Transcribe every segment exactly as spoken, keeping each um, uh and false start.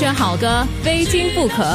选好歌，非听不可。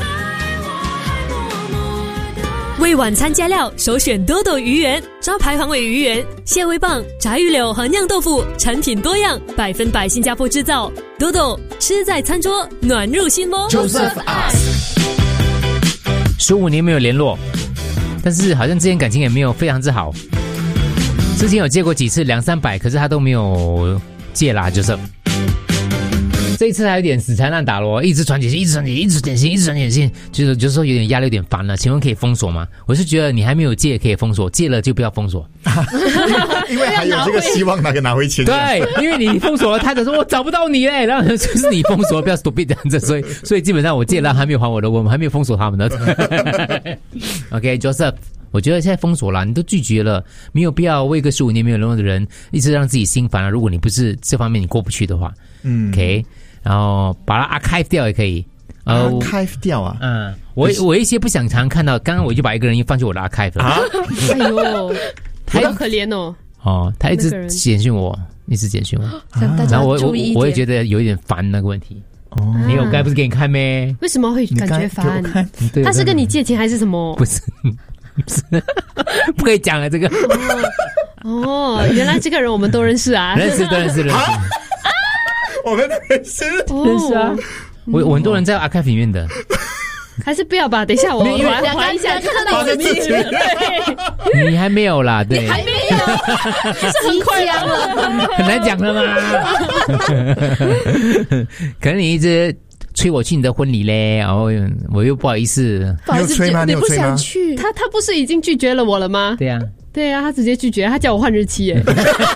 为晚餐加料，首选多多鱼圆，招牌黄尾鱼圆、蟹味棒、炸鱼柳和酿豆腐，产品多样，百分百新加坡制造。多多吃在餐桌，暖入心窝。 Joseph Ask， 十五年没有联络，但是好像之前感情也没有非常之好。之前有借过几次两三百，可是他都没有借啦，就是。这一次还有点死缠烂打咯，一直传简讯，一直传简讯，一直简讯，一直传简讯，就是就是说有点压力，有点烦了。请问可以封锁吗？我是觉得你还没有借可以封锁，借了就不要封锁， 因为还有这个希望那个拿回钱。 对，因为你封锁了，他就说我找不到你嘞，然后就是你封锁，不要 stupid 这样子，所以所以基本上我借了还没有还我的，我们还没有封锁他们的。OK，Joseph。我觉得现在封锁了，你都拒绝了，没有必要为一个十五年没有联络的人一直让自己心烦了。如果你不是这方面你过不去的话，嗯 ，OK， 然后把它 archive 掉也可以。 呃 archive 掉啊？ 嗯，我我一些不想常看到，刚刚我就把一个人又放去我的 archive 了。啊， 哎呦，他好可怜哦。 哦，他一直简讯我，一直简讯我， 啊、 然后我我我也觉得有一点烦那个问题。哦，没有，该不是给你看咩？ 为什么会感觉烦？他是跟你借钱还是什么？ 不是。不可以讲了这个哦，原来这个人我们都认识啊， 认识都认识认识、啊、 我们认识认识啊，我我很多人在 archive 里面的， 还是不要吧，等一下我还还一下看到你自己， 对，你还没有啦，对， 你还没有，是很快啊， 很难讲的嘛，可能你一直催我去你的婚礼嘞，然后我又不好意思。 你有催吗？你有催吗？ 他他不是已经拒绝了我了吗？ 对呀、啊， 对啊，他直接拒绝，他叫我换日期耶。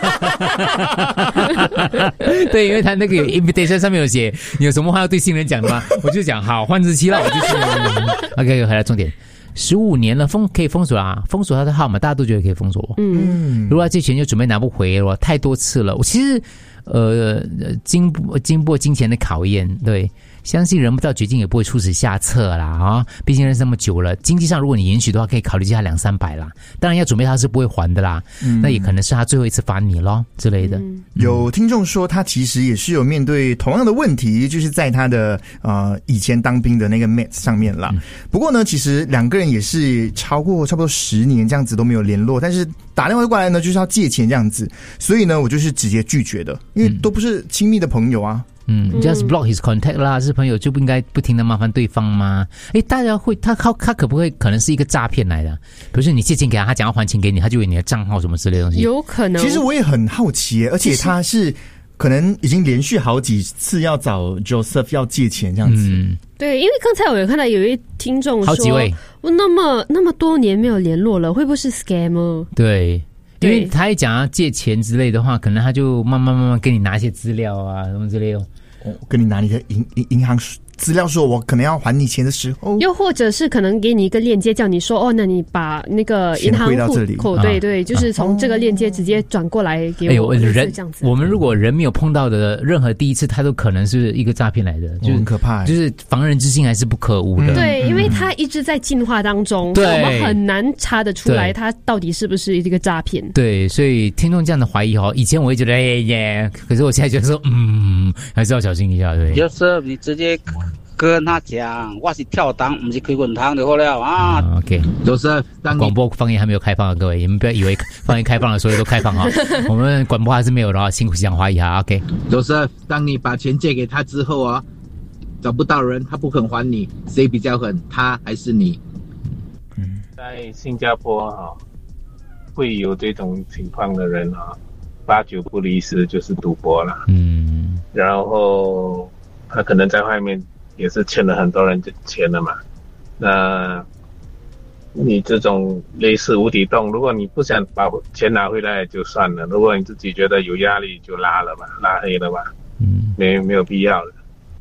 对，因为他那个 invitation 上面有写你有什么话要对新人讲的吗？我就讲好换日期了，我就去。OK， 回来重点。十五年了，封可以封锁啊，封锁他的号码，大家都觉得可以封锁我。嗯，如果他借钱就准备拿不回了，太多次了。我其实呃经经过金钱的考验，对。相信人不到绝境也不会出此下策啦啊！毕竟认识那么久了，经济上如果你允许的话，可以考虑借他两三百啦。当然要准备他是不会还的啦，嗯、那也可能是他最后一次烦你咯之类的。 嗯、有听众说他其实也是有面对同样的问题，就是在他的呃以前当兵的那个 Mate 上面啦。嗯、不过呢，其实两个人也是超过差不多十年这样子都没有联络，但是打电话过来呢就是要借钱这样子，所以呢我就是直接拒绝的，因为都不是亲密的朋友啊。 嗯 ，just block his contact 啦，是朋友就不应该不停的麻烦对方吗？诶，大家会他他他可不会可能是一个诈骗来的？比如说你借钱给他，他讲要还钱给你，他就以你的账号什么之类的东西。 有可能。 其实我也很好奇耶，而且他是可能已经连续好几次要找 Joseph 要借钱这样子。嗯， 对，因为刚才我有看到有一位听众说， 好几位， 我那么那么多年没有联络了，会不会是 scam？ 对。因为他一讲要借钱之类的话，可能他就慢慢慢慢跟你拿一些资料啊什么之类的。 我跟你拿你的银银行资料，说我可能要还你钱的时候， 又或者是可能给你一个链接，叫你说哦，那你把那个银行户口，对对，就是从这个链接直接转过来给我。 哎呦，人这样子， 我们如果人没有碰到的任何第一次，他都可能是一个诈骗来的，就很可怕， 就是防人之心还是不可无的。 嗯、对，因为他一直在进化当中，所以我们很难查得出来他到底是不是一个诈骗。 对，所以听众这样的怀疑哦，以前我会觉得哎耶，可是我现在觉得说嗯，还是要小心一下，对。 就是你直接跟他讲，我是跳档，不是开滚汤就好了啊。 嗯、OK， 就是广播方言还没有开放啊，各位，你们不要以为方言开放了，所有都开放啊。我们广播还是没有的啊，辛苦想怀疑哈。OK， 就是当你把钱借给他之后啊，找不到人，他不肯还你，谁比较狠，他还是你？ 嗯，在新加坡哈、啊，会有这种情况的人啊，八九不离十就是赌博了。嗯，然后他可能在外面也是欠了很多人钱了嘛。那你这种类似无底洞，如果你不想把钱拿回来就算了，如果你自己觉得有压力就拉了吧，拉黑了吧。嗯，没没有必要的。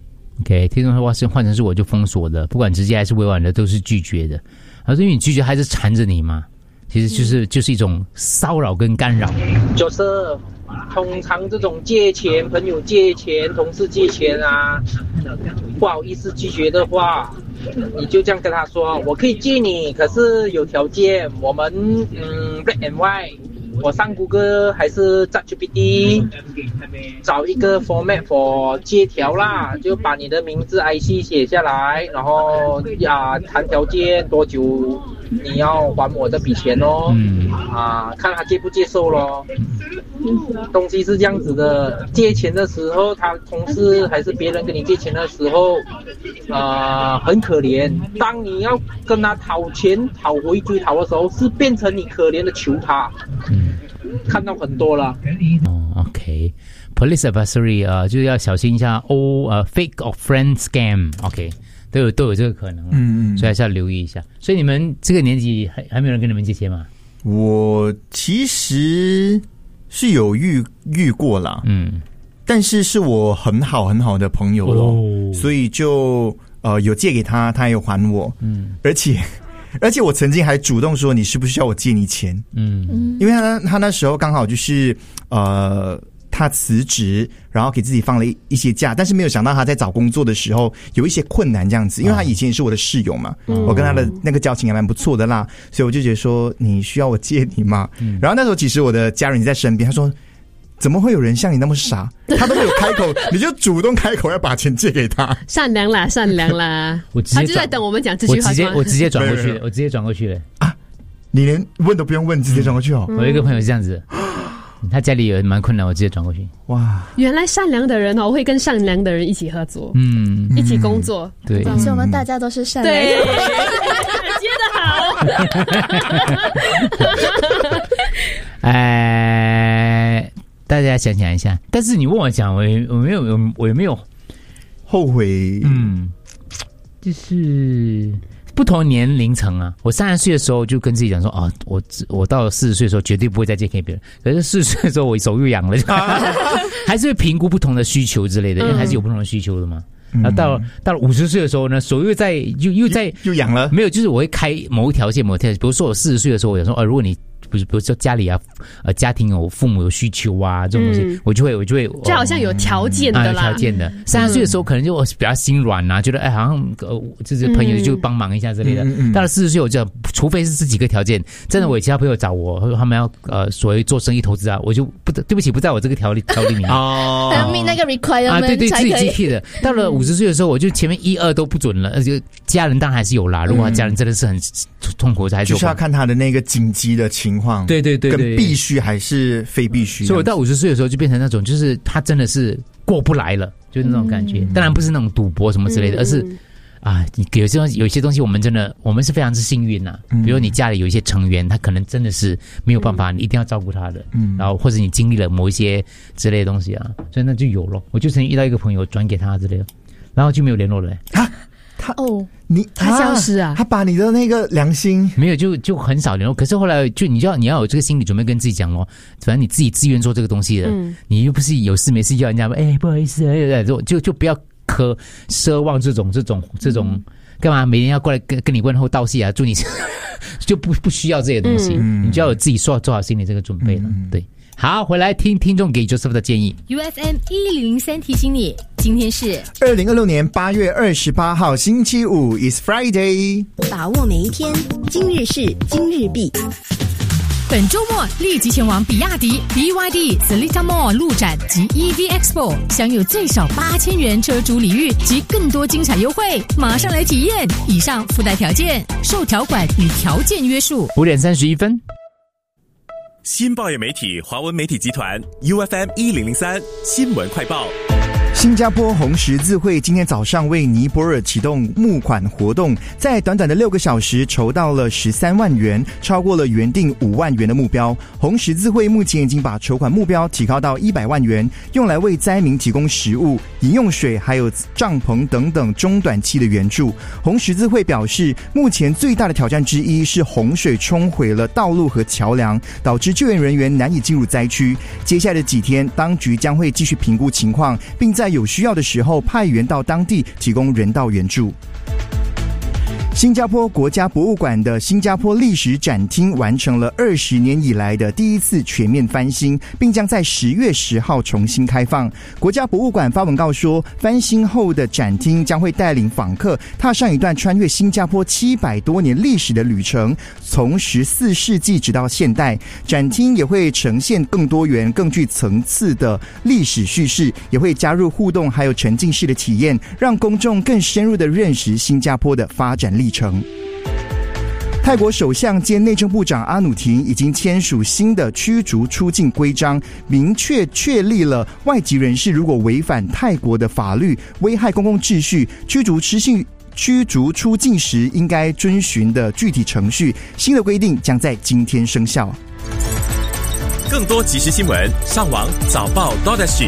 OK， 听众说是换成是我就封锁的，不管直接还是委婉的都是拒绝的。而因为你拒绝还是缠着你嘛，其实就是、嗯、就是一种骚扰跟干扰。 就是通常这种借钱，朋友借钱，同事借钱啊，不好意思拒绝的话，你就这样跟他说，我可以借你，可是有条件，我们嗯 black and white， 我上谷歌还是 ChatGPT 找一个 format for 借条啦，就把你的名字 I C 写下来，然后呀谈条件多久你要还我这笔钱咯，嗯啊看他接不接受咯。东西是这样子的，借钱的时候他同事还是别人跟你借钱的时候啊、呃、很可怜，当你要跟他讨钱讨回追讨的时候是变成你可怜的求他，嗯，看到很多了。 哦 OK，Police advisory 啊、呃，就是要小心一下 O 呃 fake or friend scam，OK、okay, 都有都有这个可能，嗯，所以还是要留意一下。所以你们这个年纪还还没有人跟你们借钱吗？ 我其实是有遇遇过啦，嗯，但是是我很好很好的朋友咯，哦、所以就呃有借给他，他也有还我，嗯，而且。而且我曾经还主动说你需不需要我借你钱，嗯，因为他他那时候刚好就是呃他辞职，然后给自己放了一一些假，但是没有想到他在找工作的时候有一些困难这样子，因为他以前也是我的室友嘛，嗯、我跟他的那个交情还蛮不错的啦，所以我就觉得说你需要我借你嘛，嗯、然后那时候其实我的家人也在身边，他说怎么会有人像你那么傻？他都没有开口，你就主动开口要把钱借给他， 善良啦，善良啦！ 我直接他就在等我们讲这句话， 我直接我直接转过去了，我直接转过去了啊！ 你连问都不用问，直接转过去哦。 嗯、我有一个朋友是这样子，他家里有蛮困难，我直接转过去。 哇！原来善良的人哦，会跟善良的人一起合作，嗯，一起工作。 对， 表示我们大家都是善良的人。 接得好。 哎。大家想想一下，但是你问我讲，我我没有我有没有后悔？嗯， 就是不同年龄层啊。我三十岁的时候就跟自己讲说，哦，我我到了四十岁的时候绝对不会再借给别人。可是四十岁的时候我手又痒了，还是会评估不同的需求之类的，因为还是有不同的需求的嘛。嗯、然后到了到了五十岁的时候呢，手又在又又在又痒了。 没有，就是我会开某一条线，某一条线。比如说我四十岁的时候，我想说，哦，如果你比如比如说家里啊，呃，家庭有父母有需求啊，这种东西，嗯、我就会我就会就好像有条件的啦， 啊、有条件的。三十岁的时候可能就比较心软啊，觉得哎，好像呃，就是朋友就帮忙一下之类的。嗯嗯、到了四十岁，我就除非是这几个条件，真的我有其他朋友找我，或者他们要呃所谓做生意投资啊，我就不对不起，不在我这个条例条例里面哦，还要 meet 那个 requirement 啊，对对， 才可以自己 G K 的。到了五十岁的时候，我就前面一二都不准了，而且家人当然还是有啦。如果他家人真的是很痛苦，还是就是要看他的那个紧急的情况。 对对对对。 必须还是非必须？ 所以我到五十岁的时候就变成那种，就是他真的是过不来了，就是那种感觉。嗯、当然不是那种赌博什么之类的，嗯、而是啊，有些东西有些东西我们真的我们是非常之幸运呐、啊。嗯、比如你家里有一些成员，他可能真的是没有办法，你一定要照顾他的。嗯，然后或者你经历了某一些之类的东西啊，所以那就有了。我就曾经遇到一个朋友转给他之类的，然后就没有联络了、欸。啊。 他哦，你他消失啊？ 他把你的那个良心没有，就就很少联络。可是后来就你就要你要有这个心理准备，跟自己讲咯，反正你自己自愿做这个东西的，嗯、你又不是有事没事叫人家哎不好意思，哎就就就不要苛奢望这种这种这种干嘛？每天要过来跟跟你问候道谢啊，祝你就不不需要这些东西，嗯、你就要有自己做做好心理这个准备了，嗯、对。好，回来听听众给 Joseph 的建议。 U F M 一零零三提醒你，今天是二零二六年八月二十八号星期五 ，is Friday。 把握每一天，今日事今日毕。 本周末立即前往比亚迪 B Y D Seletar Mall 路展及 E V Expo， 享有最少八千元车主礼遇及更多精彩优惠，马上来体验。以上附带条件，受条款与条件约束。 五点三十一分。 新报业媒体华文媒体集团 U F M 一零零三新闻快报。 新加坡红十字会今天早上为尼泊尔启动募款活动，在短短的六个小时筹到了十三万元，超过了原定五万元的目标。红十字会目前已经把筹款目标提高到一百万元，用来为灾民提供食物、饮用水还有帐篷等等中短期的援助。红十字会表示，目前最大的挑战之一是洪水冲毁了道路和桥梁，导致救援人员难以进入灾区。接下来的几天，当局将会继续评估情况，并在有需要的时候派员到当地提供人道援助。 新加坡国家博物馆的新加坡历史展厅完成了二十年以来的第一次全面翻新，并将在十月十号重新开放。国家博物馆发文告说，翻新后的展厅将会带领访客踏上一段穿越新加坡七百多年历史的旅程，从十四世纪直到现代。展厅也会呈现更多元、更具层次的历史叙事，也会加入互动还有沉浸式的体验，让公众更深入地认识新加坡的发展历程。泰国首相兼内政部长阿努廷已经签署新的驱逐出境规章，明确确立了外籍人士如果违反泰国的法律、危害公共秩序、驱逐出境驱逐出境时应该遵循的具体程序。新的规定将在今天生效。 更多即时新闻，上网早报 .sg。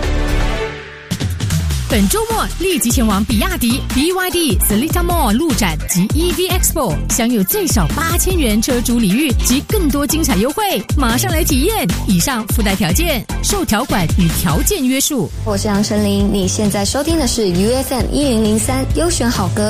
本周末立即前往比亚迪 B Y D Seletar Mall 路展及 E V Expo， 享有最少八千元车主礼遇及更多精彩优惠，马上来体验！以上附带条件受条款与条件约束。 我是杨丞琳，你现在收听的是 U F M 一零零三优选好歌。